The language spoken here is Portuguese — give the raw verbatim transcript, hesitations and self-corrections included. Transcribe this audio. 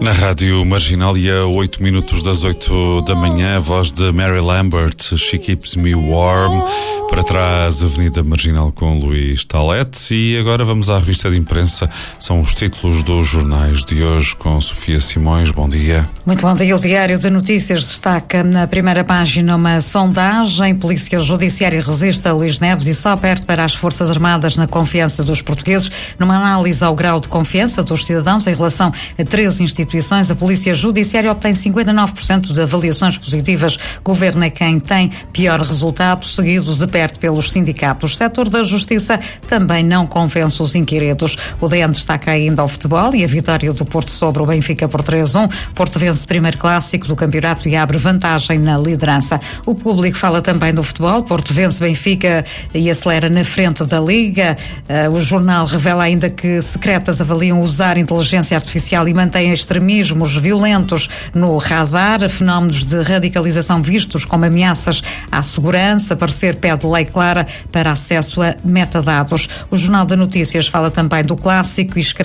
Na Rádio Marginal e a oito minutos das oito da manhã, a voz de Mary Lambert, She Keeps Me Warm. Para trás, Avenida Marginal com Luís Talete. E agora vamos à revista de imprensa. São os títulos dos jornais de hoje com Sofia Simões. Bom dia. Muito bom dia. O Diário de Notícias destaca na primeira página uma sondagem. Polícia Judiciária resiste a Luís Neves e só perde para as Forças Armadas na confiança dos portugueses. Numa análise ao grau de confiança dos cidadãos em relação a três instituições, a Polícia Judiciária obtém cinquenta e nove por cento de avaliações positivas. Governo é quem tem pior resultado, seguido de perto pelos sindicatos. O setor da Justiça também não convence os inquiridos. O D N destaca ainda ao futebol e a vitória do Porto sobre o Benfica por três a um. Porto vence o primeiro clássico do campeonato e abre vantagem na liderança. O Público fala também do futebol. Porto vence Benfica e acelera na frente da Liga. O jornal revela ainda que secretas avaliam usar inteligência artificial e mantêm extremismos violentos no radar. Fenómenos de radicalização vistos como ameaças à segurança. Parecer pede lei clara para acesso a metadados. O Jornal de Notícias fala também do clássico e escreve